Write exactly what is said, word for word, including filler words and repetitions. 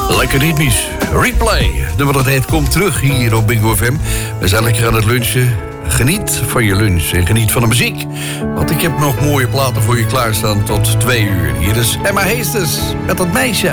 Lekker ritmisch. Replay. Nummer dat heet Kom terug hier op Bingo F M. We zijn lekker aan het lunchen. Geniet van je lunch en geniet van de muziek. Want ik heb nog mooie platen voor je klaarstaan tot twee uur. Hier is Emma Heesters met dat meisje